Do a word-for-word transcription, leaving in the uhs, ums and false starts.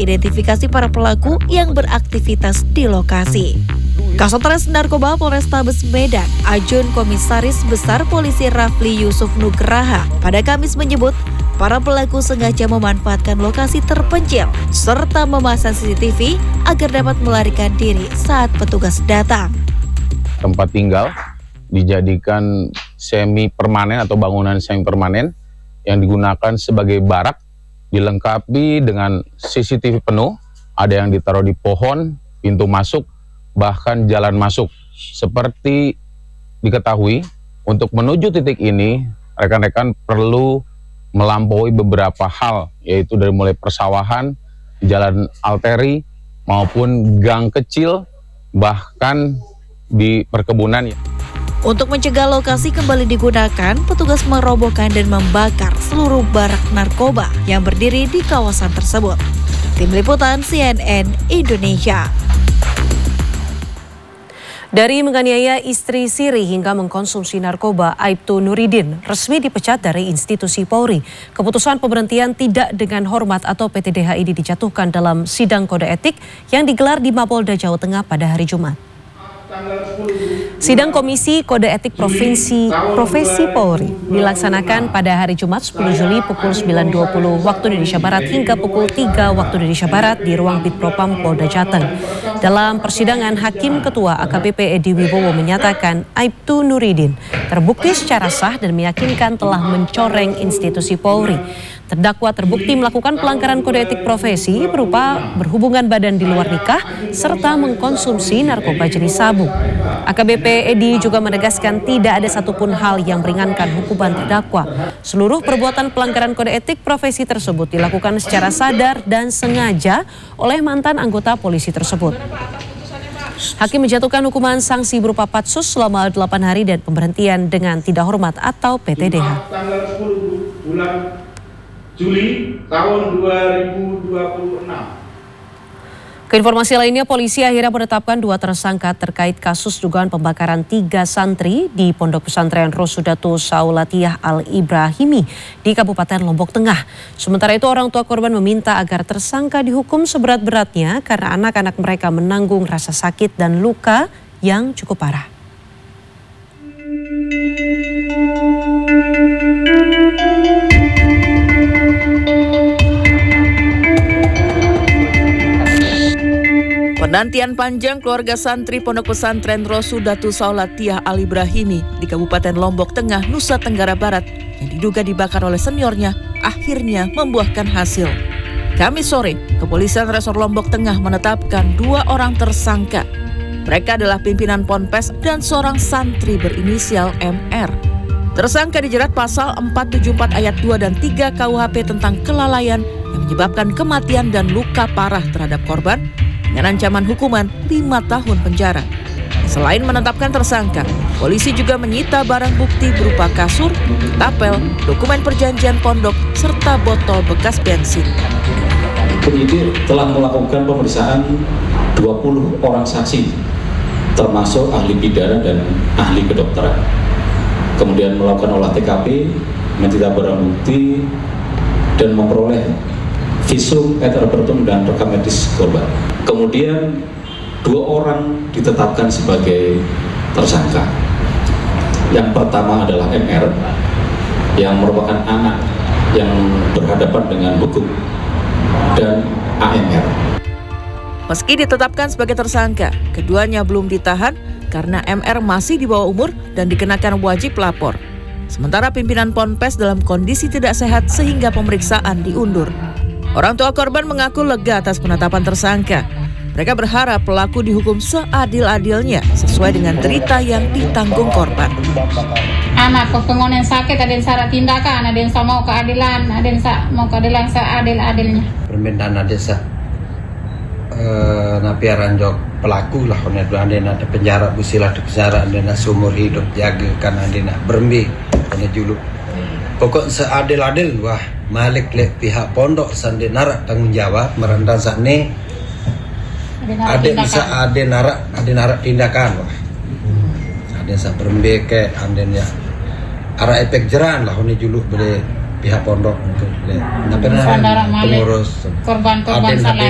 mengidentifikasi para pelaku yang beraktivitas di lokasi. Kasatgas Narkoba Polrestabes Medan, Ajun Komisaris Besar Polisi Rafli Yusuf Nugraha pada Kamis menyebut para pelaku sengaja memanfaatkan lokasi terpencil serta memasang C C T V agar dapat melarikan diri saat petugas datang. Tempat tinggal dijadikan semi permanen atau bangunan semi permanen yang digunakan sebagai barak, dilengkapi dengan C C T V penuh, ada yang ditaruh di pohon, pintu masuk, bahkan jalan masuk. Seperti diketahui, untuk menuju titik ini, rekan-rekan perlu melampaui beberapa hal, yaitu dari mulai persawahan, jalan arteri, maupun gang kecil, bahkan di perkebunan. Untuk mencegah lokasi kembali digunakan, petugas merobohkan dan membakar seluruh barak narkoba yang berdiri di kawasan tersebut. Tim Liputan C N N Indonesia. Dari menganiaya istri siri hingga mengkonsumsi narkoba, Aibtu Nuridin resmi dipecat dari institusi Polri. Keputusan pemberhentian tidak dengan hormat atau P T D H ini dijatuhkan dalam sidang kode etik yang digelar di Mapolda Jawa Tengah pada hari Jumat. Sidang Komisi Kode Etik Provinsi Profesi Polri dilaksanakan pada hari Jumat sepuluh Juli pukul sembilan dua puluh waktu Indonesia Barat hingga pukul tiga waktu Indonesia Barat di ruang Bitpropam Polda Jateng. Dalam persidangan, Hakim Ketua A K B P Edi Wibowo menyatakan Aibtu Nuridin terbukti secara sah dan meyakinkan telah mencoreng institusi Polri. Terdakwa terbukti melakukan pelanggaran kode etik profesi berupa berhubungan badan di luar nikah serta mengkonsumsi narkoba jenis sabu. A K B P Edi juga menegaskan tidak ada satupun hal yang meringankan hukuman terdakwa. Seluruh perbuatan pelanggaran kode etik profesi tersebut dilakukan secara sadar dan sengaja oleh mantan anggota polisi tersebut. Hakim menjatuhkan hukuman sanksi berupa patsus selama delapan hari dan pemberhentian dengan tidak hormat atau P T D H. Juli tahun dua ribu dua puluh enam. Keinformasi lainnya, polisi akhirnya menetapkan dua tersangka terkait kasus dugaan pembakaran tiga santri di Pondok Pesantren Rosudatu Saulatiyah Al-Ibrahimi di Kabupaten Lombok Tengah. Sementara itu, orang tua korban meminta agar tersangka dihukum seberat-beratnya karena anak-anak mereka menanggung rasa sakit dan luka yang cukup parah. Penantian panjang keluarga santri Pondok Pesantren Rosudatu Saulatiyah Al-Ibrahimi di Kabupaten Lombok Tengah, Nusa Tenggara Barat yang diduga dibakar oleh seniornya akhirnya membuahkan hasil. Kamis sore, Kepolisian Resor Lombok Tengah menetapkan dua orang tersangka. Mereka adalah pimpinan Ponpes dan seorang santri berinisial M R. Tersangka dijerat pasal empat tujuh empat ayat dua dan tiga K U H P tentang kelalaian yang menyebabkan kematian dan luka parah terhadap korban dengan ancaman hukuman lima tahun penjara. Selain menetapkan tersangka, polisi juga menyita barang bukti berupa kasur, tapel, dokumen perjanjian pondok, serta botol bekas bensin. Penyidik telah melakukan pemeriksaan dua puluh orang saksi, termasuk ahli pidana dan ahli kedokteran. Kemudian melakukan olah T K P, menyita barang bukti, dan memperoleh visum et repertum dan rekam medis korban. Kemudian dua orang ditetapkan sebagai tersangka. Yang pertama adalah M R yang merupakan anak yang berhadapan dengan hukum, dan A M R. Meski ditetapkan sebagai tersangka, keduanya belum ditahan karena M R masih di bawah umur dan dikenakan wajib lapor. Sementara pimpinan Ponpes dalam kondisi tidak sehat sehingga pemeriksaan diundur. Orang tua korban mengaku lega atas penetapan tersangka. Mereka berharap pelaku dihukum seadil-adilnya sesuai dengan derita yang ditanggung korban. Anak kepengonen sakit, ada yang salah tindakan, ada yang mau keadilan, ada yang mau keadilan seadil-adilnya. Permintaan ada sa eh napiaran jok pelaku lah, kalau ada ada penjara busilah di penjara, ada seumur hidup jaga kan, ada berembi, ada juluk. Pokok seadil-adil, wah malik lek pihak pondok sandi narak tanggung jawab merendang sakne. Ada bisa ada narak, ada narak tindakan, wah. Ada sak berembe ke andenya arah efek jeran lah ini juluk beli pihak pondok untuk le. Tapi pengurus korban-korban salah